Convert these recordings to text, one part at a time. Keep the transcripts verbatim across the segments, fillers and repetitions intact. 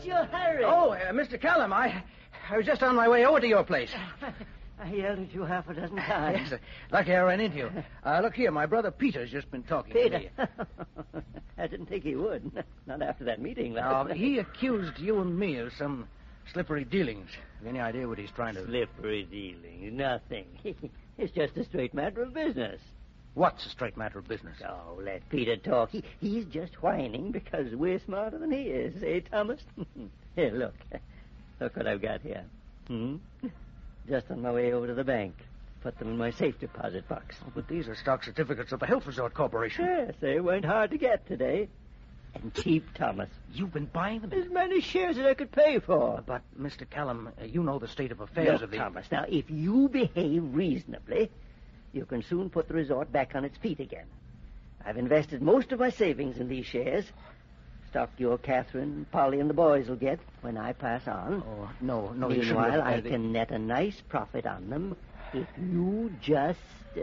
what's your hurry? Oh, uh, Mister Callum, I, I was just on my way over to your place. I yelled at you half a dozen times. Yes, uh, lucky I ran into you. Uh, look here, my brother Peter's just been talking Peter. to me. I didn't think he would. Not after that meeting Now, last night. he accused you and me of some slippery dealings. Have any idea what he's trying to... Slippery dealing. Nothing. It's just a straight matter of business. What's a straight matter of business? Oh, let Peter talk. He, he's just whining because we're smarter than he is, eh, Thomas? Here, look. Look what I've got here. Hmm? Just on my way over to the bank. Put them in my safe deposit box. Oh, but these are stock certificates of the Health Resort Corporation. Yes, they weren't hard to get today. And cheap, Thomas. You've been buying them? As many shares as I could pay for. But, Mister Callum, uh, you know the state of affairs Look, of the... Thomas, now, if you behave reasonably, you can soon put the resort back on its feet again. I've invested most of my savings in these shares. Stock your Catherine, Polly, and the boys will get when I pass on. Oh, no, no, you shouldn't Meanwhile, have- I can net a nice profit on them if you just... Uh,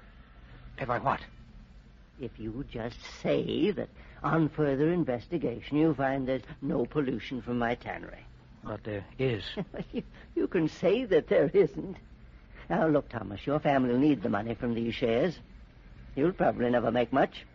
If I what? if you just say that on further investigation you find there's no pollution from my tannery. But there is. you, you can say that there isn't. Now, look, Thomas, your family will need the money from these shares. You'll probably never make much.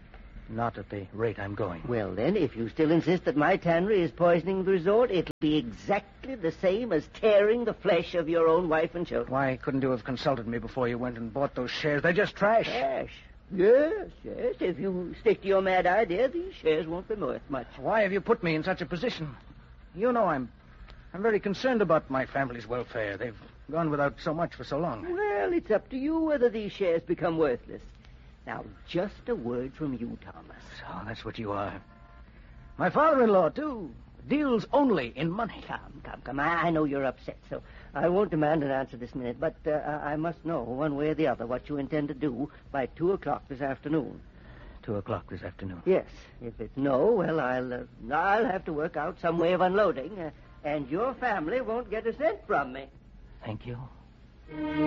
Not at the rate I'm going. Well, then, if you still insist that my tannery is poisoning the resort, it'll be exactly the same as tearing the flesh of your own wife and children. Why couldn't you have consulted me before you went and bought those shares? They're just trash. Trash? Yes, yes. If you stick to your mad idea, these shares won't be worth much. Why have you put me in such a position? You know I'm... I'm very concerned about my family's welfare. They've gone without so much for so long. Well, it's up to you whether these shares become worthless. Now, just a word from you, Thomas. So that's what you are. My father-in-law, too, deals only in money. Come, come, come. I, I know you're upset, so I won't demand an answer this minute, but uh, I must know, one way or the other, what you intend to do by two o'clock this afternoon. Two o'clock this afternoon. Yes. If it's no, well, I'll, uh, I'll have to work out some way of unloading, uh, and your family won't get a cent from me. Thank you.